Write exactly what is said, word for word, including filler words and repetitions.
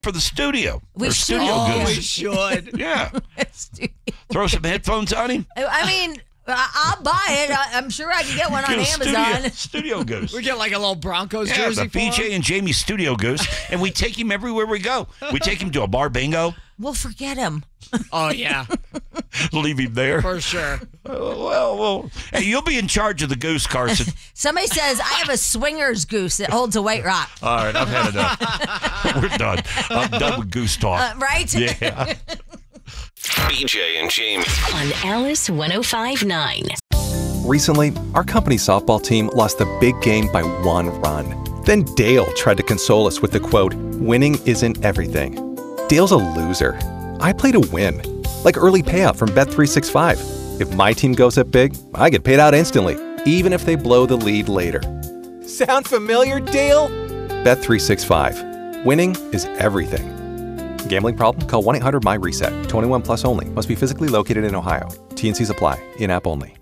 for the studio. We Or should. studio Oh, goose. we should. Yeah. Throw some headphones on him. I mean, I- I'll buy it. I- I'm sure I can get one Get on a Amazon. Studio, studio goose. We get like a little Broncos Yeah, jersey the for B him. J and Jamie studio goose, and we take him everywhere we go. We take him to a bar bingo, We'll forget him. Oh, yeah, leave him there. for sure. Uh, well, well, hey, you'll be in charge of the goose, Carson. Somebody says, I have a swingers goose that holds a weight rock. All right, I've had enough. We're done. I'm done with goose talk. Uh, right? Yeah. B J and Jamie. On Alice one oh five point nine. Recently, our company softball team lost the big game by one run. Then Dale tried to console us with the quote, "Winning isn't everything." Dale's a loser. I play to win. Like early payout from Bet three sixty-five. If my team goes up big, I get paid out instantly, even if they blow the lead later. Sound familiar, Dale? Bet three sixty-five. Winning is everything. Gambling problem? Call one eight hundred M Y RESET. twenty-one plus only. Must be physically located in Ohio. T and Cs apply. In-app only.